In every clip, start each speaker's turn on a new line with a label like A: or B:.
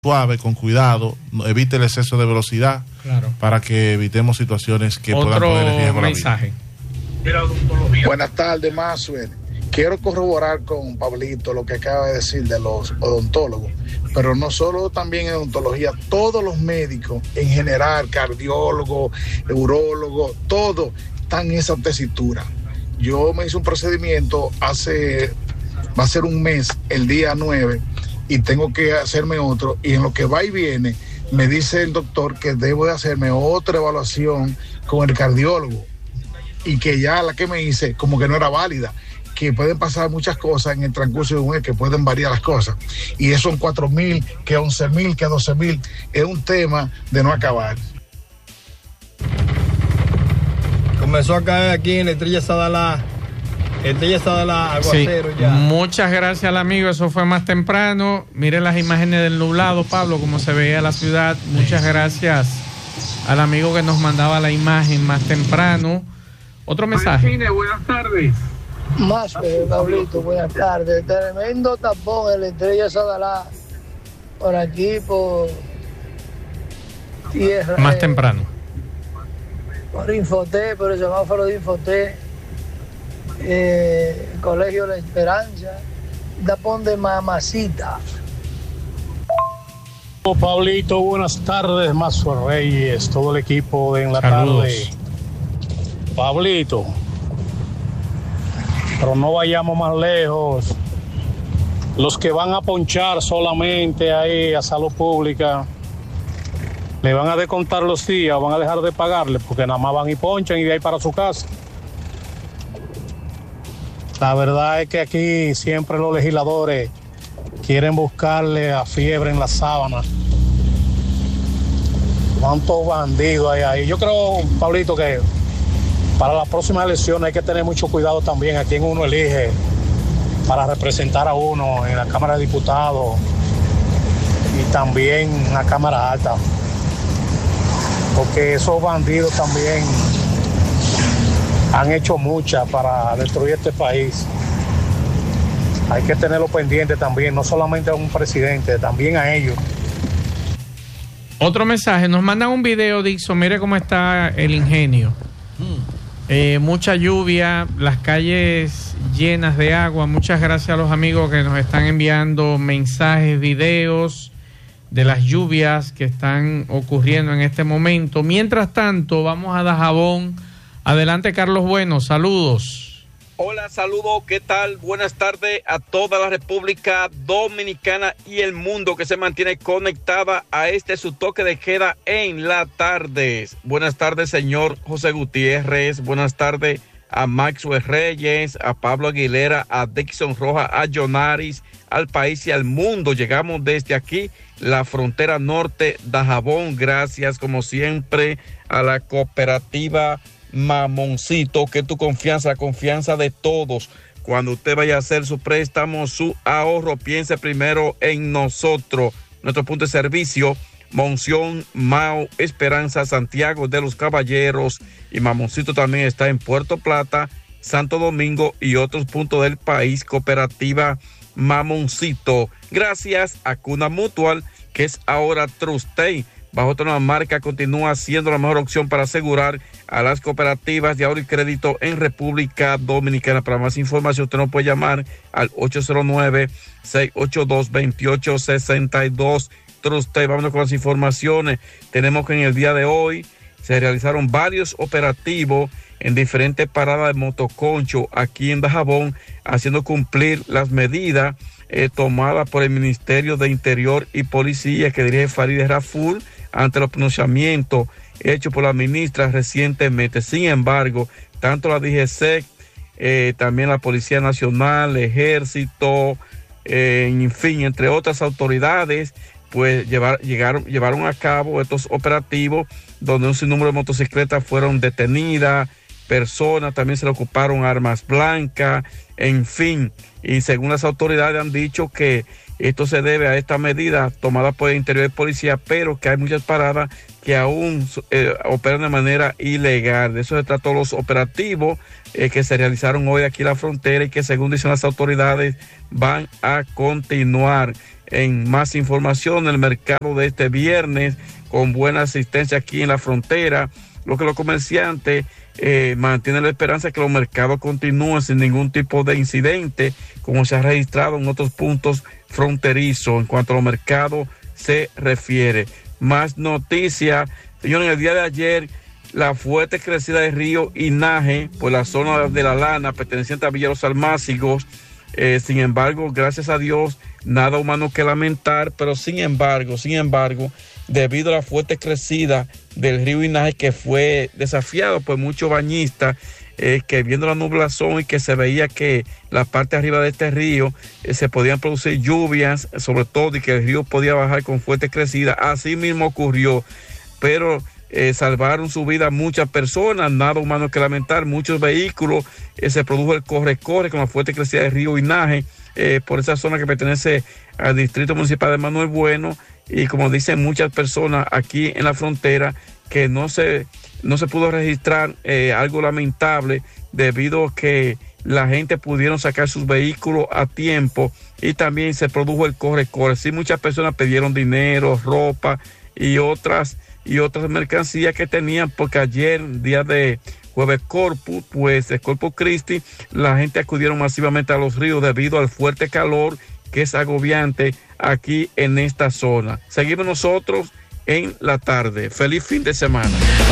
A: suave, con cuidado, evite el exceso de velocidad,
B: claro,
A: para que evitemos situaciones que puedan poner en riesgo
B: mensaje.
A: la vida.
C: Buenas tardes, Maxwell. Quiero corroborar con Pablito lo que acaba de decir de los odontólogos, pero no solo también en odontología, todos los médicos en general, cardiólogos, urólogos, todos están en esa tesitura. Yo me hice un procedimiento va a ser un mes, el día 9, y tengo que hacerme otro, y en lo que va y viene, me dice el doctor que debo de hacerme otra evaluación con el cardiólogo, y que ya la que me hice como que no era válida, que pueden pasar muchas cosas en el transcurso de un mes, que pueden variar las cosas, y eso son 4,000, que 11,000, que 12,000, es un tema de no acabar.
D: Comenzó a caer aquí en la Estrella Sadalá, aguacero,
B: sí,
D: ya.
B: Muchas gracias al amigo, eso fue más temprano. Mire las imágenes del nublado, Pablo, como se veía la ciudad. Muchas gracias al amigo que nos mandaba la imagen más temprano. Otro mensaje.
E: Buenas tardes.
F: Más, Pablito, buenas tardes. Tremendo tapón en la Estrella Sadalá, por aquí, por tierra.
B: Más temprano.
F: Por Infoté, por el semáforo de Infoté, Colegio La Esperanza, tapón de Mamacita.
E: Pablito, buenas tardes, Maxwell Reyes, todo el equipo de En la
B: Saludos.
E: Tarde. Pablito, pero no vayamos más lejos. Los que van a ponchar solamente ahí a salud pública, le van a descontar los días, van a dejar de pagarle, porque nada más van y ponchan y de ahí para su casa. La verdad es que aquí siempre los legisladores quieren buscarle a fiebre en la sábana. ¿Cuántos bandidos hay ahí? Yo creo, Pablito, que para las próximas elecciones hay que tener mucho cuidado también a quién uno elige para representar a uno en la Cámara de Diputados y también en la Cámara Alta. Porque esos bandidos también han hecho mucha para destruir este país. Hay que tenerlo pendiente también, no solamente a un presidente, también a ellos.
B: Otro mensaje, nos mandan un video, Dixon, mire cómo está el ingenio. Mucha lluvia, las calles llenas de agua. Muchas gracias a los amigos que nos están enviando mensajes, videos de las lluvias que están ocurriendo en este momento. Mientras tanto, vamos a Dajabón. Adelante, Carlos Bueno, saludos.
G: Hola, saludos, ¿qué tal? Buenas tardes a toda la República Dominicana y el mundo que se mantiene conectada a su toque de queda en la tarde. Buenas tardes, señor José Gutiérrez. Buenas tardes a Maxwell Reyes, a Pablo Aguilera, a Dixon Rojas, a Jonaris, al país y al mundo. Llegamos desde aquí, la frontera norte, Dajabón. Gracias, como siempre, a la cooperativa Mamoncito, que tu confianza, la confianza de todos. Cuando usted vaya a hacer su préstamo, su ahorro, piense primero en nosotros. Nuestro punto de servicio, Monción, Mao, Esperanza, Santiago de los Caballeros, y Mamoncito también está en Puerto Plata, Santo Domingo y otros puntos del país. Cooperativa Mamoncito. Gracias a Cuna Mutual, que es ahora Trustey. Bajo otra nueva marca, continúa siendo la mejor opción para asegurar a las cooperativas de ahorro y crédito en República Dominicana. Para más información, usted nos puede llamar al 809-682-2862. Usted, vámonos con las informaciones. Tenemos que en el día de hoy se realizaron varios operativos en diferentes paradas de motoconcho aquí en Dajabón, haciendo cumplir las medidas tomadas por el Ministerio de Interior y Policía, que dirige Farideh Raful, ante los pronunciamientos hechos por la ministra recientemente. Sin embargo, tanto la DGC, también la Policía Nacional, Ejército, en fin, entre otras autoridades, pues llevaron a cabo estos operativos donde un sinnúmero de motocicletas fueron detenidas, personas también se le ocuparon armas blancas, en fin, y según las autoridades han dicho que Esto se debe a esta medida tomada por el Interior de Policía, pero que hay muchas paradas que aún operan de manera ilegal. De eso se trató los operativos que se realizaron hoy aquí en la frontera y que, según dicen las autoridades, van a continuar. En más información, el mercado de este viernes con buena asistencia aquí en la frontera, lo que los comerciantes mantienen la esperanza de que los mercados continúen sin ningún tipo de incidente, como se ha registrado en otros puntos fronterizos en cuanto a los mercados se refiere. Más noticias, señores, en el día de ayer, la fuerte crecida del río Inaje por la zona de La Lana, perteneciente a Villa Los Almácigos. Sin embargo, gracias a Dios, nada humano que lamentar, pero sin embargo, debido a la fuerte crecida del río Inaje, que fue desafiado por muchos bañistas, que viendo la nublazón y que se veía que la parte arriba de este río se podían producir lluvias, sobre todo, y que el río podía bajar con fuerte crecida. Así mismo ocurrió, pero salvaron su vida muchas personas, nada humano que lamentar, muchos vehículos, se produjo el corre-corre con la fuerte crecida del río Inaje, por esa zona que pertenece al distrito municipal de Manuel Bueno, y como dicen muchas personas aquí en la frontera, que no se pudo registrar algo lamentable debido a que la gente pudieron sacar sus vehículos a tiempo y también se produjo el corre-corre. Sí, muchas personas pidieron dinero, ropa y otras mercancías que tenían, porque ayer, día de Jueves Corpus, pues de Corpus Christi, la gente acudieron masivamente a los ríos debido al fuerte calor que es agobiante aquí en esta zona. Seguimos nosotros en la tarde. Feliz fin de semana.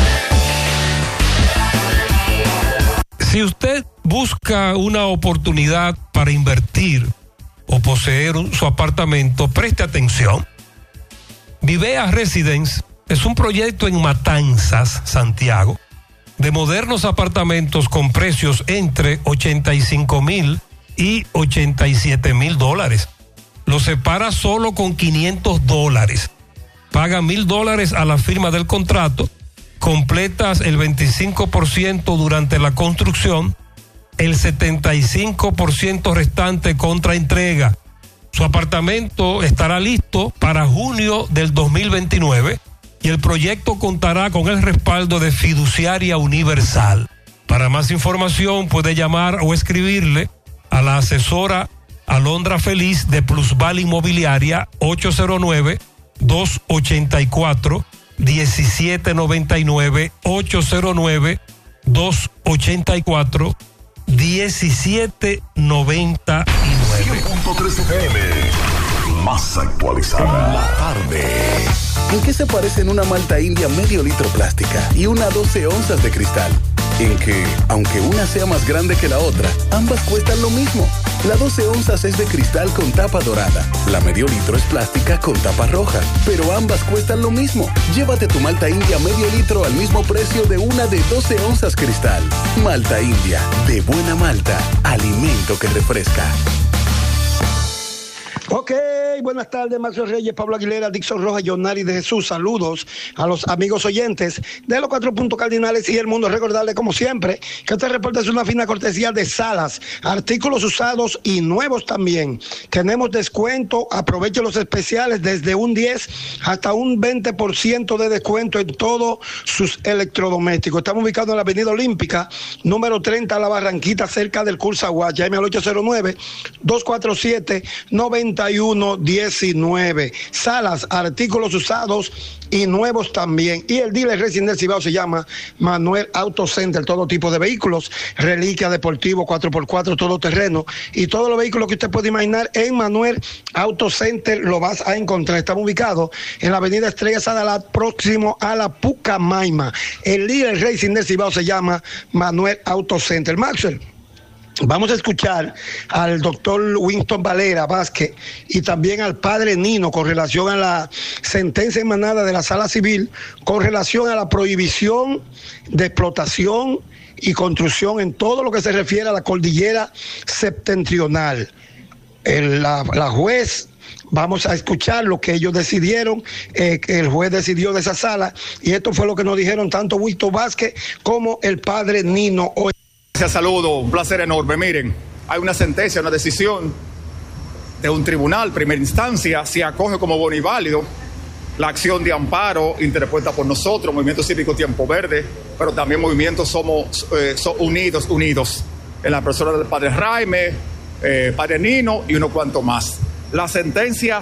H: Si usted busca una oportunidad para invertir o poseer su apartamento, preste atención. Vivea Residence es un proyecto en Matanzas, Santiago, de modernos apartamentos con precios entre $85,000 y $87,000. Lo separa solo con $500. Paga $1,000 a la firma del contrato, completas el 25% durante la construcción, el 75% restante contra entrega. Su apartamento estará listo para junio del 2029 y el proyecto contará con el respaldo de Fiduciaria Universal. Para más información puede llamar o escribirle a la asesora Alondra Feliz de Plusval Inmobiliaria, 809-284-1799, 809-284-1799.
I: 100.3 FM, más actualizada. La tarde. ¿En qué se parecen una malta india medio litro plástica y una 12 onzas de cristal? En que, aunque una sea más grande que la otra, ambas cuestan lo mismo. La 12 onzas es de cristal con tapa dorada. La medio litro es plástica con tapa roja. Pero ambas cuestan lo mismo. Llévate tu malta india medio litro al mismo precio de una de 12 onzas cristal. Malta india, de buena malta, alimento que refresca.
J: Ok, buenas tardes, Maxo Reyes, Pablo Aguilera, Dixon Rojas, Jonari de Jesús. Saludos a los amigos oyentes de los 4 puntos cardinales y el mundo. Recordarles, como siempre, que este reporte es una fina cortesía de Salas, artículos usados y nuevos también. Tenemos descuento, aproveche los especiales desde un 10 hasta un 20% de descuento en todos sus electrodomésticos. Estamos ubicados en la Avenida Olímpica, número 30, La Barranquita, cerca del Cursaguá. Llame al 809-247-9119. Salas, artículos usados y nuevos también. Y el dealer Racing del Cibao se llama Manuel Auto Center. Todo tipo de vehículos, reliquia, deportivo, 4x4, todoterreno y todos los vehículos que usted puede imaginar en Manuel Auto Center lo vas a encontrar. Estamos ubicados en la avenida Estrella Sadalat, próximo a la Pucamaima. El dealer Racing del Cibao se llama Manuel Auto Center. Maxwell, vamos a escuchar al doctor Winston Valera Vázquez y también al padre Nino con relación a la sentencia emanada de la Sala Civil con relación a la prohibición de explotación y construcción en todo lo que se refiere a la cordillera septentrional. La juez, vamos a escuchar lo que ellos decidieron, que el juez decidió de esa sala, y esto fue lo que nos dijeron tanto Winston Vázquez como el padre Nino hoy.
K: Saludo, un placer enorme. Miren, hay una sentencia, una decisión de un tribunal, primera instancia, se acoge como bueno y válido la acción de amparo interpuesta por nosotros, Movimiento Cívico Tiempo Verde, pero también Movimiento Somos Unidos, en la persona del padre Jaime, padre Nino y unos cuantos más. La sentencia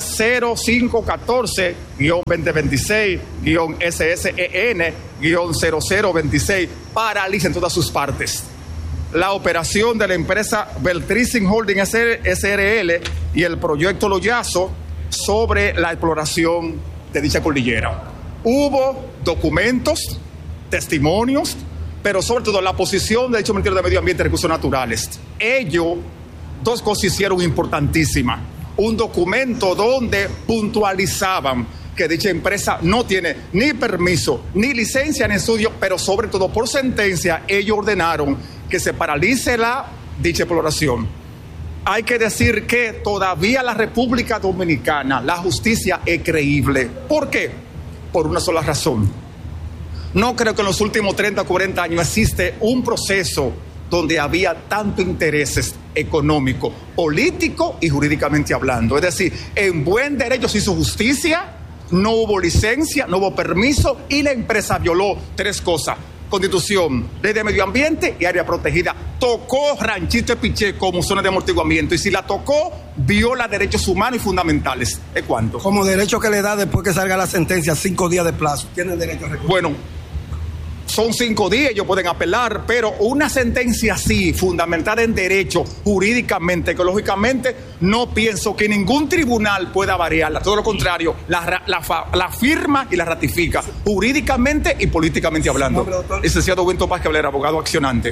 K: 0514-2026-SSEN-0026 paraliza en todas sus partes la operación de la empresa Beltricin Holding SRL y el proyecto Loyazo sobre la exploración de dicha cordillera. Hubo documentos, testimonios, pero sobre todo la posición de dicho Ministerio de Medio Ambiente y Recursos Naturales. Ellos, dos cosas hicieron importantísimas. Un documento donde puntualizaban que dicha empresa no tiene ni permiso, ni licencia, ni estudio, pero sobre todo por sentencia, ellos ordenaron que se paralice dicha exploración. Hay que decir que todavía la República Dominicana, la justicia es creíble. ¿Por qué? Por una sola razón. No creo que en los últimos 30 o 40 años existe un proceso donde había tanto intereses económicos, políticos y jurídicamente hablando. Es decir, en buen derecho se hizo justicia, no hubo licencia, no hubo permiso y la empresa violó 3 cosas: Constitución, Ley de Medio Ambiente y Área Protegida. Tocó Ranchito de Piché como zona de amortiguamiento y si la tocó, viola derechos humanos y fundamentales. ¿Es cuánto?
J: Como derecho que le da después que salga la sentencia, 5 días de plazo. ¿Tienen derecho a recurrir?
K: Bueno, son 5 días, ellos pueden apelar, pero una sentencia así, fundamentada en derecho, jurídicamente, ecológicamente, no pienso que ningún tribunal pueda variarla. Todo lo contrario, la firma y la ratifica, jurídicamente y políticamente hablando. Licenciado Winton Paz Cabrera, abogado accionante.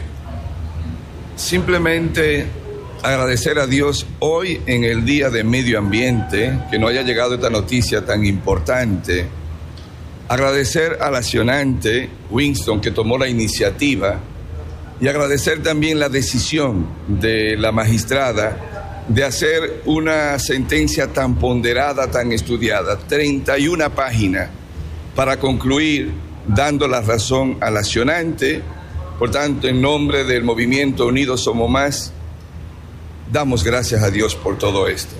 L: Simplemente agradecer a Dios hoy en el Día de Medio Ambiente, que no haya llegado esta noticia tan importante. Agradecer al accionante Winston que tomó la iniciativa y agradecer también la decisión de la magistrada de hacer una sentencia tan ponderada, tan estudiada, 31 páginas, para concluir dando la razón al accionante. Por tanto, en nombre del Movimiento Unidos Somos Más, damos gracias a Dios por todo esto.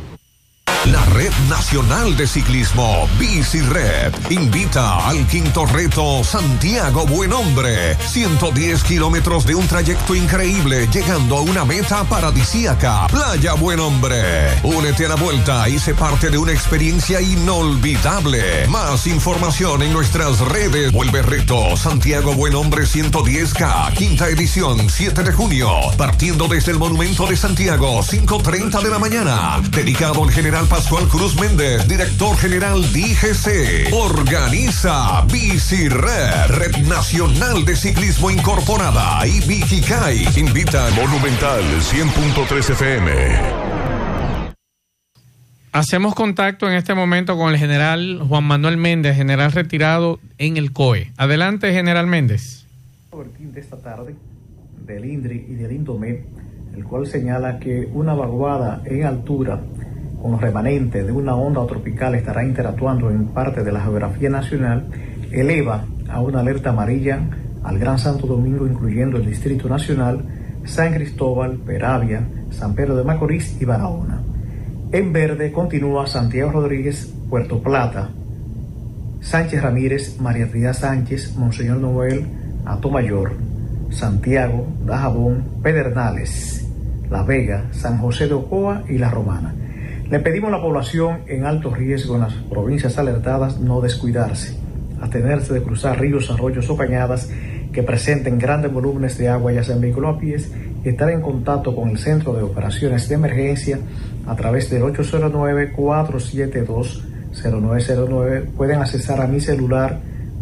M: La Red Nacional de Ciclismo, BiciRed, invita al 5º reto Santiago Buen Hombre. 110 kilómetros de un trayecto increíble, llegando a una meta paradisíaca, Playa Buen Hombre. Únete a la vuelta y sé parte de una experiencia inolvidable. Más información en nuestras redes. Vuelve reto Santiago Buen Hombre 110K, 5ª edición, 7 de junio, partiendo desde el Monumento de Santiago, 5:30 de la mañana. Dedicado al general Pascual Cruz Méndez, director general DGC. Organiza BiciRed, Red Nacional de Ciclismo Incorporada, y Vigicay. Invita Monumental 100.3 FM.
B: Hacemos contacto en este momento con el general Juan Manuel Méndez, general retirado en el COE. Adelante, general Méndez.
N: De esta tarde del INDRI y del INDOMED, el cual señala que una vaguada en altura con los remanentes de una onda tropical estará interactuando en parte de la geografía nacional, eleva a una alerta amarilla al Gran Santo Domingo, incluyendo el Distrito Nacional, San Cristóbal, Peravia, San Pedro de Macorís y Barahona. En verde continúa Santiago Rodríguez, Puerto Plata, Sánchez Ramírez, María Trinidad Sánchez, Monseñor Noel, Atomayor, Santiago, Dajabón, Pedernales, La Vega, San José de Ocoa y La Romana. Le pedimos a la población en alto riesgo en las provincias alertadas no descuidarse, abstenerse de cruzar ríos, arroyos o cañadas que presenten grandes volúmenes de agua, ya sea en vehículo a pies, y estar en contacto con el Centro de Operaciones de Emergencia a través del 809-472-0909. Pueden accesar a mi celular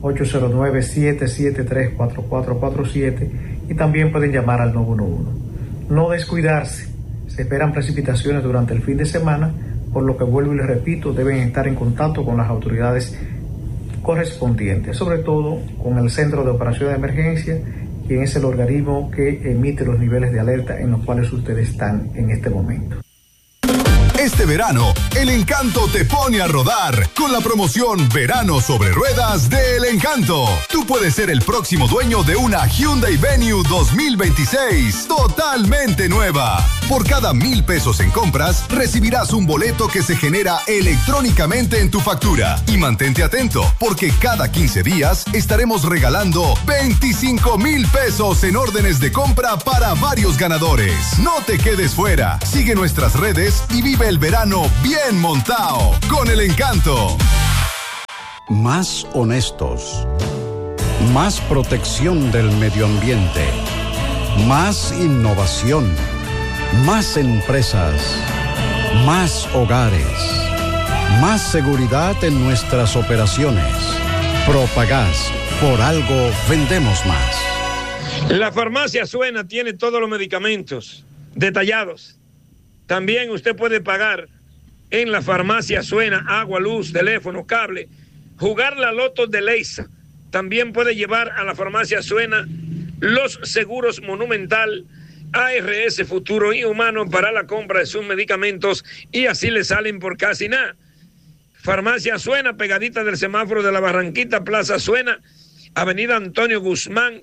N: 809-773-4447 y también pueden llamar al 911. No descuidarse. Se esperan precipitaciones durante el fin de semana, por lo que vuelvo y les repito, deben estar en contacto con las autoridades correspondientes, sobre todo con el Centro de Operaciones de Emergencia, quien es el organismo que emite los niveles de alerta en los cuales ustedes están en este momento.
O: Este verano, El Encanto te pone a rodar con la promoción Verano sobre Ruedas de El Encanto. Tú puedes ser el próximo dueño de una Hyundai Venue 2026, totalmente nueva. Por cada 1,000 pesos en compras, recibirás un boleto que se genera electrónicamente en tu factura. Y mantente atento, porque cada 15 días estaremos regalando 25,000 pesos en órdenes de compra para varios ganadores. No te quedes fuera. Sigue nuestras redes y vive el verano bien montado con El Encanto.
P: Más honestos. Más protección del medio ambiente. Más innovación. Más empresas. Más hogares. Más seguridad en nuestras operaciones. Propagás. Por algo vendemos más.
Q: La farmacia Suena tiene todos los medicamentos detallados. También usted puede pagar en la farmacia Suena agua, luz, teléfono, cable, jugar la loto de Leisa. También puede llevar a la farmacia Suena los seguros Monumental, ARS Futuro y Humano para la compra de sus medicamentos y así le salen por casi nada. Farmacia Suena, pegadita del semáforo de la Barranquita, Plaza Suena, Avenida Antonio Guzmán,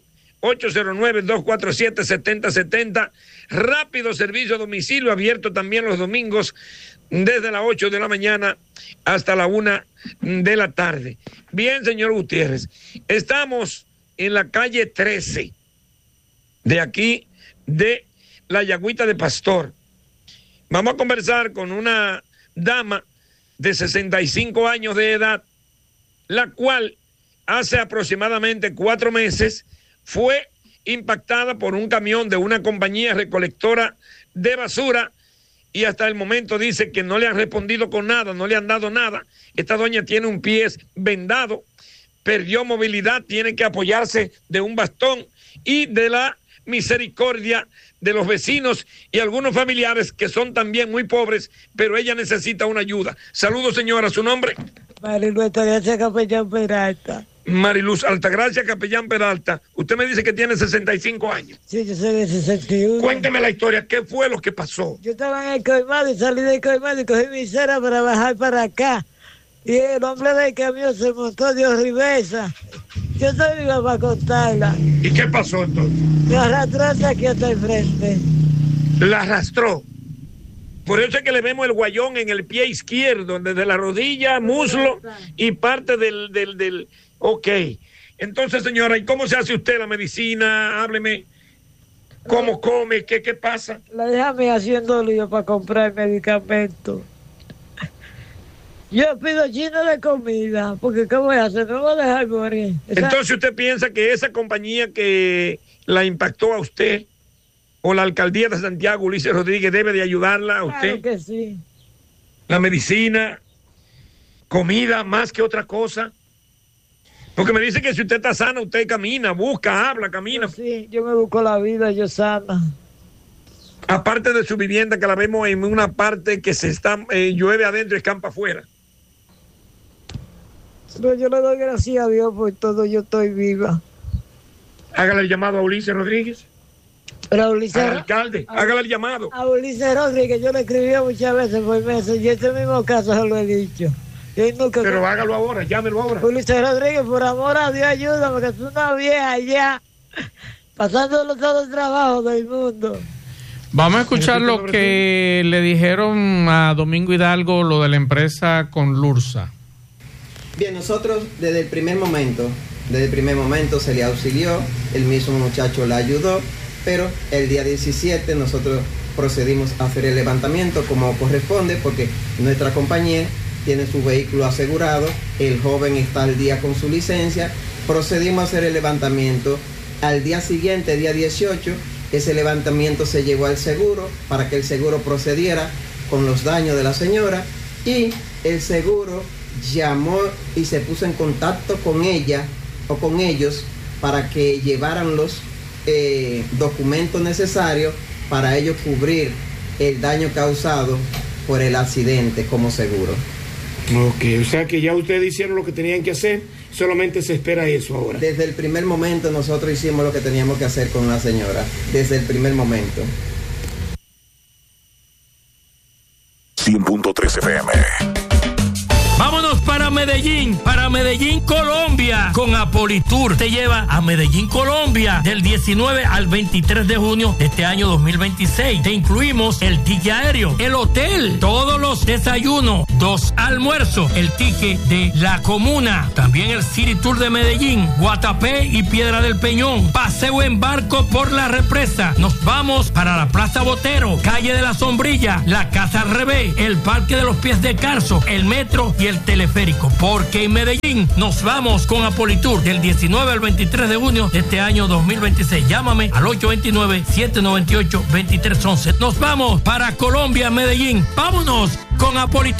Q: 809-247-7070. Rápido servicio a domicilio, abierto también los domingos desde las 8 de la mañana hasta la 1 de la tarde. Bien, señor Gutiérrez, estamos en la calle 13 de aquí de la Yagüita de Pastor. Vamos a conversar con una dama de 65 años de edad, la cual hace aproximadamente 4 meses fue impactada por un camión de una compañía recolectora de basura y hasta el momento dice que no le han respondido con nada, no le han dado nada. Esta doña tiene un pie vendado, perdió movilidad, tiene que apoyarse de un bastón y de la misericordia de los vecinos y algunos familiares que son también muy pobres, pero ella necesita una ayuda. Saludos, señora, ¿su nombre?
R: Mariluz Altagracia Capellán Peralta.
Q: Mariluz Altagracia Capellán Peralta. Usted me dice que tiene 65 años.
R: Sí, yo soy de 61.
Q: Cuénteme la historia, ¿qué fue lo que pasó?
R: Yo estaba en el colmado y salí del colmado y cogí mi cera para bajar para acá. Y el hombre del camión se montó de reversa. Yo estoy viva para contarla.
Q: ¿Y qué pasó entonces?
R: Me arrastró hasta aquí, hasta el frente.
Q: La arrastró. Por eso es que le vemos el guayón en el pie izquierdo, desde la rodilla, muslo y parte del... Ok. Entonces, señora, ¿y cómo se hace usted la medicina? Hábleme. ¿Cómo come? ¿Qué pasa?
R: La déjame haciendo lío para comprar medicamentos. Yo pido lleno de comida, porque ¿qué voy a hacer? No voy a dejar morir.
Q: Entonces, ¿usted piensa que esa compañía que la impactó a usted o la alcaldía de Santiago, Ulises Rodríguez, debe de ayudarla a usted?
R: Claro que sí.
Q: La medicina, comida, más que otra cosa. Porque me dice que si usted está sana, usted camina, busca, habla, camina.
R: Sí, yo me busco la vida, yo sana.
Q: Aparte de su vivienda, que la vemos en una parte que se está llueve adentro y escampa afuera.
R: Pero yo le doy gracias a Dios por todo, yo estoy viva.
Q: Hágale el llamado a Ulises Rodríguez.
R: Pero a Ulises,
Q: al alcalde, hágale el llamado.
R: A Ulises Rodríguez, yo le escribí muchas veces por meses y este mismo caso se lo he dicho.
Q: Pero hágalo ahora, llámelo ahora.
R: Ulises Rodríguez, por amor a Dios, ayúdame, que es una vieja ya, pasándolo todo el trabajo del mundo.
B: Vamos a escuchar lo que le dijeron a Domingo Hidalgo, lo de la empresa Conlursa.
S: Bien, nosotros desde el primer momento se le auxilió, el mismo muchacho la ayudó, pero el día 17 nosotros procedimos a hacer el levantamiento como corresponde, porque nuestra compañía tiene su vehículo asegurado, el joven está al día con su licencia, procedimos a hacer el levantamiento. Al día siguiente, día 18, ese levantamiento se llevó al seguro para que el seguro procediera con los daños de la señora y el seguro llamó y se puso en contacto con ella o con ellos para que llevaran los documentos necesarios para ellos cubrir el daño causado por el accidente como seguro.
Q: Ok, o sea que ya ustedes hicieron lo que tenían que hacer, solamente se espera eso ahora.
S: Desde el primer momento nosotros hicimos lo que teníamos que hacer con la señora, desde el primer momento.
M: 100.3 FM.
H: Vámonos para Medellín.
T: Medellín, para Medellín, Colombia. Con Apolitour te lleva a Medellín, Colombia, del 19 al 23 de junio de este año 2026. Te incluimos el ticket aéreo, el hotel, todos los desayunos, 2 almuerzos, el ticket de la comuna, también el City Tour de Medellín, Guatapé y Piedra del Peñón, paseo en barco por la represa. Nos vamos para la Plaza Botero, calle de la Sombrilla, la Casa al Revés, el Parque de los Pies de Carso, el metro y el teleférico. Porque en Medellín nos vamos con Apolitour del 19 al 23 de junio de este año 2026. Llámame al 829-798-2311. Nos vamos para Colombia, Medellín. Vámonos con Apolitour.